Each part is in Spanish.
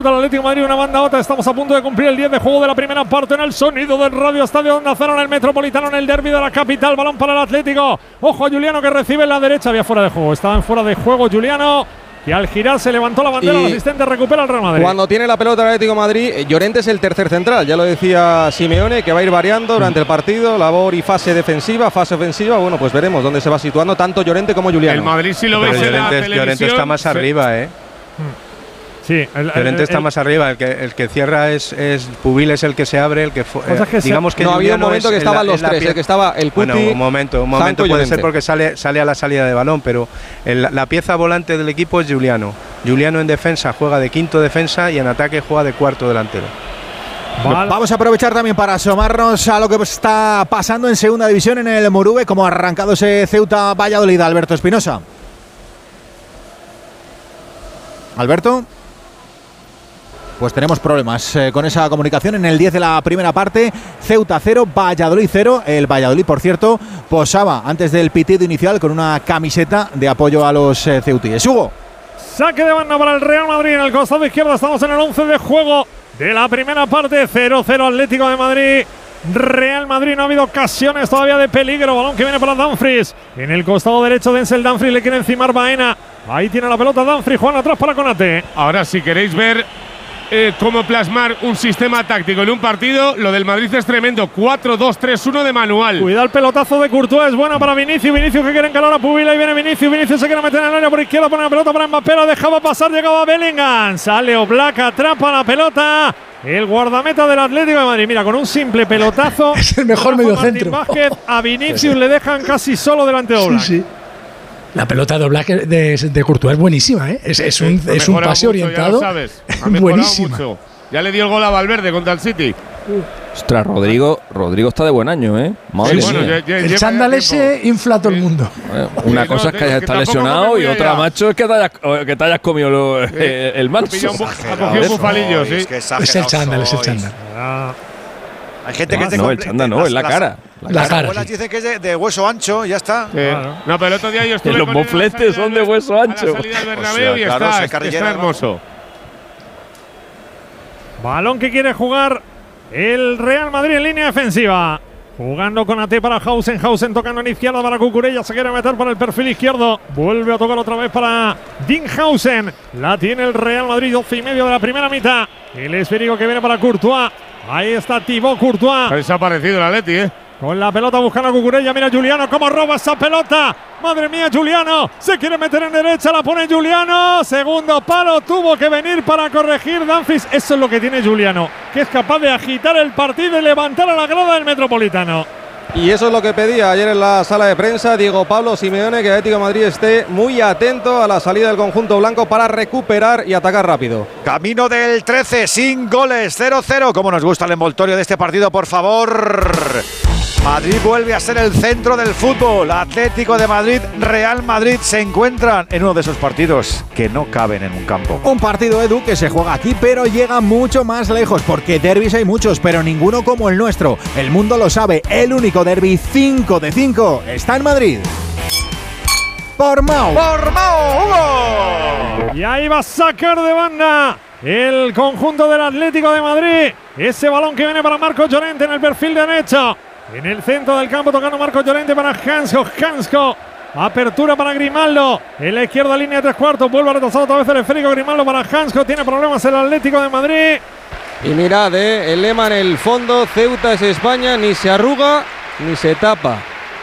Del Atlético de Madrid, una banda otra. Estamos a punto de cumplir el 10 de juego de la primera parte en el sonido del Radio Estadio Onda Cero, en el Metropolitano, en el derbi de la capital. Balón para el Atlético. Ojo a Juliano, que recibe en la derecha. Había fuera de juego. Estaba en fuera de juego Juliano, que al girar se levantó la bandera. El asistente recupera el Real Madrid. Cuando tiene la pelota el Atlético de Madrid, Llorente es el tercer central. Ya lo decía Simeone, que va a ir variando durante el partido. Labor y fase defensiva, fase ofensiva. Bueno, pues veremos dónde se va situando tanto Llorente como Juliano. El Madrid, si lo veis en la televisión, Llorente está más arriba, ¿eh? Sí, Llorente está más arriba, el que cierra es Pubil, es el que se abre, el que digamos que no había un momento que estaban los tres, el que estaba el Cuti. Bueno, un momento puede ser porque sale a la salida de balón, pero la pieza volante del equipo es Juliano. Juliano en defensa juega de quinto defensa y en ataque juega de cuarto delantero. Vamos a aprovechar también para asomarnos a lo que está pasando en segunda división en el Moruve, como ha arrancado ese Ceuta Valladolid. Alberto Espinosa. Alberto. Pues tenemos problemas con esa comunicación en el 10 de la primera parte. Ceuta 0, Valladolid 0. El Valladolid, por cierto, posaba antes del pitido inicial con una camiseta de apoyo a los ceutíes. Hugo. Saque de banda para el Real Madrid en el costado izquierdo. Estamos en el 11 de juego de la primera parte. 0-0 Atlético de Madrid. Real Madrid, no ha habido ocasiones todavía de peligro. Balón que viene para Dumfries. En el costado derecho, Denzel Dumfries, le quiere encimar Baena. Ahí tiene la pelota Dumfries, Juan atrás para Konate. Ahora, si queréis ver cómo plasmar un sistema táctico en un partido, lo del Madrid es tremendo. 4-2-3-1 de manual. Cuidado el pelotazo de Courtois, es buena para Vinicius. Vinicius que quiere encarar a Pubil. Ahí viene Vinicius. Vinicius se quiere meter en el área por izquierda, pone la pelota para Mbappé. La dejaba pasar, llegaba Bellingham. Sale Oblak, atrapa la pelota. El guardameta del Atlético de Madrid. Mira, con un simple pelotazo. Es el mejor mediocentro. A Vinicius le dejan casi solo delante de Oblak. Sí. La pelota de Oblak de Courtois es buenísima, ¿eh? Es un pase orientado. Ya lo sabes. Buenísima. Mucho. Ya le dio el gol a Valverde contra el City. Ostras, Rodrigo está de buen año, ¿eh? Madre mía. El chándal ese infla a todo el mundo. Una cosa es que hayas estado lesionado y otra, macho, es que te hayas comido el macho. Ha cogido un bufalillo, sí. Es el chándal, es el chándal. Hay gente que no, el chándal no, es la cara. La cara. Las dicen que es de hueso ancho, ya está. Claro. No, pero el otro día yo estuve los mofletes son de hueso ancho. A la salida del Bernabéu y está hermoso. Balón que quiere jugar el Real Madrid en línea defensiva. Jugando con AT para Hausen. Hausen tocando en izquierda para Cucurella. Se quiere meter por el perfil izquierdo. Vuelve a tocar otra vez para Dinghausen. La tiene el Real Madrid. 12:30 de la primera mitad. El esférico que viene para Courtois. Ahí está Thibaut Courtois. Ha desaparecido el Atleti, ¿eh? Con la pelota buscando a Cucurella. Mira Juliano cómo roba esa pelota. Madre mía, Juliano. Se quiere meter en derecha. La pone Juliano. Segundo palo. Tuvo que venir para corregir Dumfries. Eso es lo que tiene Juliano, que es capaz de agitar el partido y levantar a la grada del Metropolitano. Y eso es lo que pedía ayer en la sala de prensa Diego Pablo Simeone, que el Atlético de Madrid esté muy atento a la salida del conjunto blanco para recuperar y atacar rápido. Camino del 13, sin goles, 0-0. Como nos gusta el envoltorio de este partido, por favor. Madrid vuelve a ser el centro del fútbol. Atlético de Madrid, Real Madrid se encuentran en uno de esos partidos que no caben en un campo. Un partido, Edu, que se juega aquí, pero llega mucho más lejos, porque derbis hay muchos, pero ninguno como el nuestro. El mundo lo sabe, el único derbi 5 de 5 está en Madrid. Por Mau, Hugo. Y ahí va a sacar de banda el conjunto del Atlético de Madrid. Ese balón que viene para Marcos Llorente en el perfil derecho. En el centro del campo tocando Marcos Llorente para Hansko. Apertura para Grimaldo. En la izquierda, línea de 3/4. Vuelve a retrasar otra vez el esférico. Grimaldo para Hansko. Tiene problemas el Atlético de Madrid. Y mirad, el lema en el fondo: Ceuta es España, ni se arruga ni se tapa.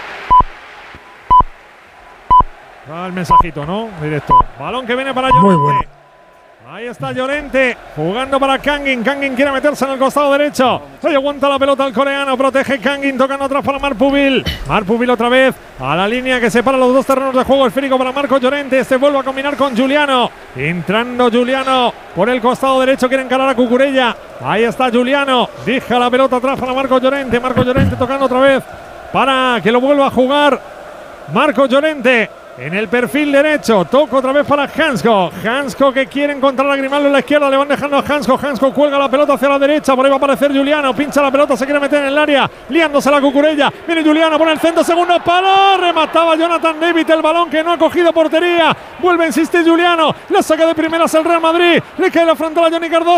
Va el mensajito, ¿no? Directo. Balón que viene para Llorente. Muy bueno. Ahí está Llorente, jugando para Kangin. Kangin quiere meterse en el costado derecho. Ahí aguanta la pelota el coreano, protege Kangin, tocando atrás para Marc Pubil. Marc Pubil otra vez a la línea que separa los dos terrenos de juego. Esférico para Marcos Llorente. Este vuelve a combinar con Juliano. Entrando Juliano por el costado derecho, quiere encarar a Cucurella. Ahí está Juliano, deja la pelota atrás para Marcos Llorente. Marcos Llorente tocando otra vez para que lo vuelva a jugar Marcos Llorente. en el perfil derecho. Toco otra vez para Hansko. Hansko que quiere encontrar a Grimaldo en la izquierda. Le van dejando a Hansko. Hansko cuelga la pelota hacia la derecha. Por ahí va a aparecer Juliano. Pincha la pelota. Se quiere meter en el área. Liándose la Cucurella. Viene Juliano. Pone el centro. Segundo palo. Remataba Jonathan David. El balón que no ha cogido portería. Vuelve a insistir Juliano. La saca de primeras el Real Madrid. Le cae la frontal a Johnny Cardoso.